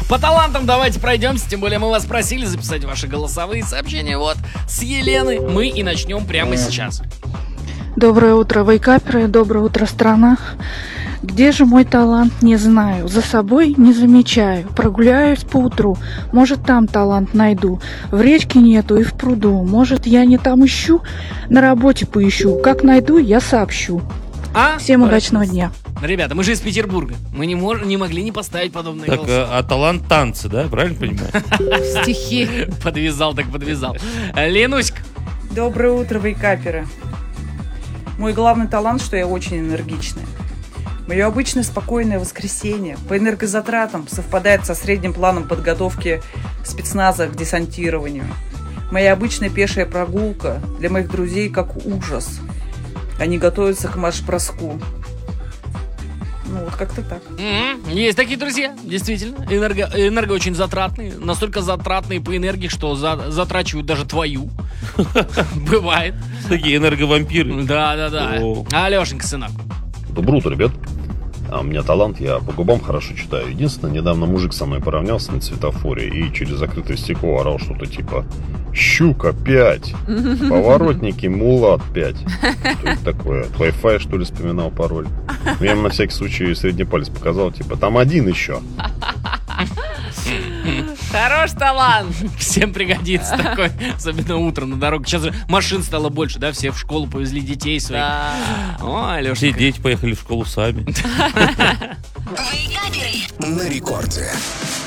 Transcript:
По талантам давайте пройдемся, тем более мы вас просили записать ваши голосовые сообщения. Вот, с Елены мы и начнем прямо сейчас. Доброе утро, вейкаперы, доброе утро, страна. Где же мой талант, не знаю, за собой не замечаю. Прогуляюсь поутру, может там талант найду. В речке нету и в пруду, может я не там ищу, на работе поищу. Как найду, я сообщу. Всем удачного дня. Ребята, мы же из Петербурга, мы не могли не поставить подобные Так, голоса. а талант танцы, да? Правильно понимаю? Стихи. Подвязал так подвязал. Ленуська. Доброе утро, вейкаперы. Мой главный талант, что я очень энергичная. Мое обычное спокойное воскресенье по энергозатратам совпадает со средним планом подготовки спецназа к десантированию. Моя обычная пешая прогулка для моих друзей как ужас. Они готовятся к марш-броску. Ну, вот как-то так. Есть такие друзья, действительно. Энерго очень затратные. Настолько затратные по энергии, что затрачивают даже твою. Бывает. Такие энерговампиры. Да. О. Алешенька, сынок. Доброе утро, ребят. А у меня талант, я по губам хорошо читаю. Единственное, недавно мужик со мной поравнялся на светофоре и через закрытое стекло орал что-то типа «Щука 5», «Поворотники Мулат 5». Что это такое? От Wi-Fi, что ли, вспоминал пароль? Я ему на всякий случай средний палец показал, типа «Там один еще». Хорош талант. Всем пригодится такой, особенно утром на дорогу. Сейчас же машин стало больше, да? Все в школу повезли детей своих. Да. О, Все Алешенька. дети поехали в школу сами. На рекорде.